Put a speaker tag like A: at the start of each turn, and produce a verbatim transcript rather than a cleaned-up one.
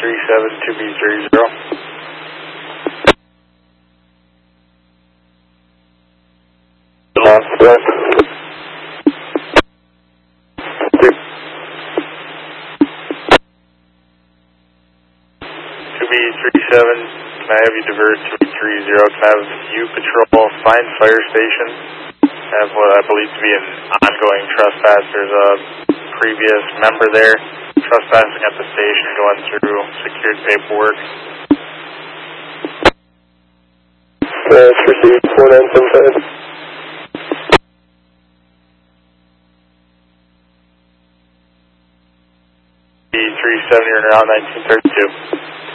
A: three seven two B three zero.
B: Lost west.
A: two B three seven, can I have you divert two B three zero? Can I have you patrol find fire station? Have what I believe to be an ongoing trespass. There's a previous member there trespassing at the station, going through secured paperwork.
B: That's received four nine seven five.
A: B three seven, you're around nineteen thirty-two.